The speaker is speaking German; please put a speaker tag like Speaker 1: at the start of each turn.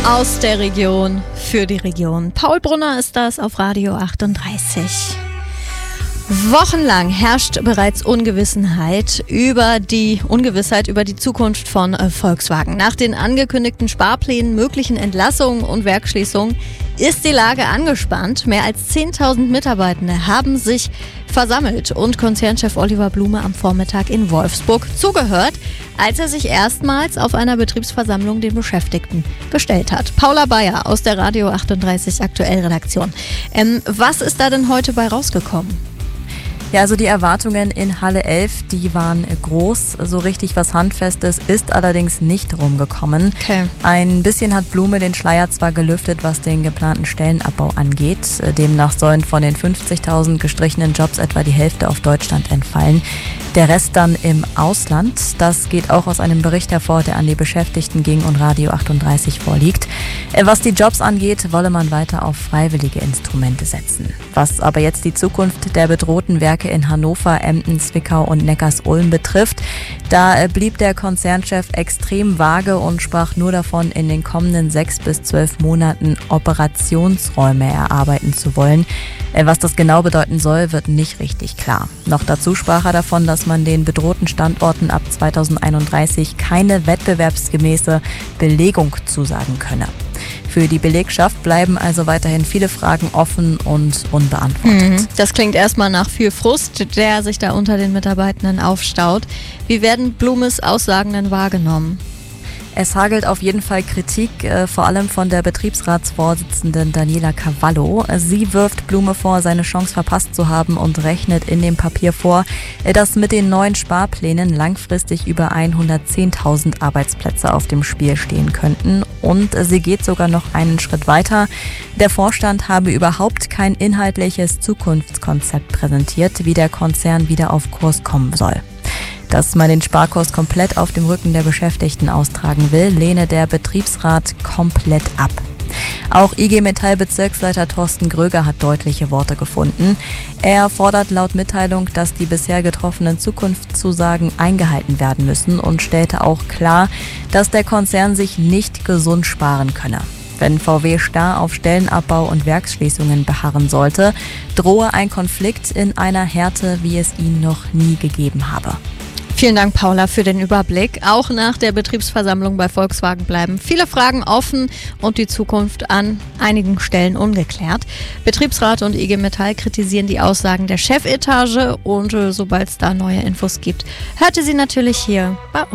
Speaker 1: Aus der Region für die Region. Paul Brunner ist das auf Radio 38. Wochenlang herrscht bereits Ungewissheit über die Zukunft von Volkswagen. Nach den angekündigten Sparplänen, möglichen Entlassungen und Werksschließungen ist die Lage angespannt. Mehr als 10.000 Mitarbeitende haben sich versammelt und Konzernchef Oliver Blume am Vormittag in Wolfsburg zugehört, als er sich erstmals auf einer Betriebsversammlung den Beschäftigten gestellt hat. Paula Bayer aus der Radio 38 Aktuell-Redaktion. Was ist da denn heute bei rausgekommen?
Speaker 2: Ja, also die Erwartungen in Halle 11, die waren groß. So richtig was Handfestes ist allerdings nicht rumgekommen.
Speaker 1: Okay.
Speaker 2: Ein bisschen hat Blume den Schleier zwar gelüftet, was den geplanten Stellenabbau angeht. Demnach sollen von den 50.000 gestrichenen Jobs etwa die Hälfte auf Deutschland entfallen. Der Rest dann im Ausland. Das geht auch aus einem Bericht hervor, der an die Beschäftigten ging und Radio 38 vorliegt. Was die Jobs angeht, wolle man weiter auf freiwillige Instrumente setzen. Was aber jetzt die Zukunft der bedrohten Werke in Hannover, Emden, Zwickau und Neckarsulm betrifft, da blieb der Konzernchef extrem vage und sprach nur davon, in den kommenden 6 bis 12 Monaten Operationsräume erarbeiten zu wollen. Was das genau bedeuten soll, wird nicht richtig klar. Noch dazu sprach er davon, dass man den bedrohten Standorten ab 2031 keine wettbewerbsgemäße Belegung zusagen könne. Für die Belegschaft bleiben also weiterhin viele Fragen offen und unbeantwortet.
Speaker 1: Das klingt erstmal nach viel Frust, der sich da unter den Mitarbeitenden aufstaut. Wie werden Blumes Aussagen denn wahrgenommen?
Speaker 2: Es hagelt auf jeden Fall Kritik, vor allem von der Betriebsratsvorsitzenden Daniela Cavallo. Sie wirft Blume vor, seine Chance verpasst zu haben und rechnet in dem Papier vor, dass mit den neuen Sparplänen langfristig über 110.000 Arbeitsplätze auf dem Spiel stehen könnten. Und sie geht sogar noch einen Schritt weiter. Der Vorstand habe überhaupt kein inhaltliches Zukunftskonzept präsentiert, wie der Konzern wieder auf Kurs kommen soll. Dass man den Sparkurs komplett auf dem Rücken der Beschäftigten austragen will, lehne der Betriebsrat komplett ab. Auch IG Metall Bezirksleiter Thorsten Gröger hat deutliche Worte gefunden. Er fordert laut Mitteilung, dass die bisher getroffenen Zukunftszusagen eingehalten werden müssen und stellte auch klar, dass der Konzern sich nicht gesund sparen könne. Wenn VW starr auf Stellenabbau und Werksschließungen beharren sollte, drohe ein Konflikt in einer Härte, wie es ihn noch nie gegeben habe.
Speaker 1: Vielen Dank, Paula, für den Überblick. Auch nach der Betriebsversammlung bei Volkswagen bleiben viele Fragen offen und die Zukunft an einigen Stellen ungeklärt. Betriebsrat und IG Metall kritisieren die Aussagen der Chefetage und sobald es da neue Infos gibt, hört ihr sie natürlich hier bei uns.